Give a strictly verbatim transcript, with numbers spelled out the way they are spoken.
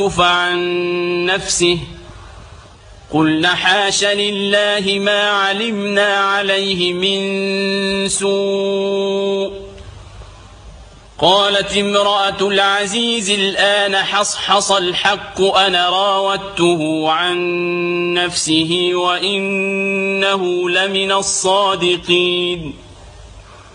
عن نفسه قلنا حاش لله ما علمنا عليه من سوء. قالت امرأة العزيز الآن حصحص الحق أنا راودته عن نفسه وإنه لمن الصادقين.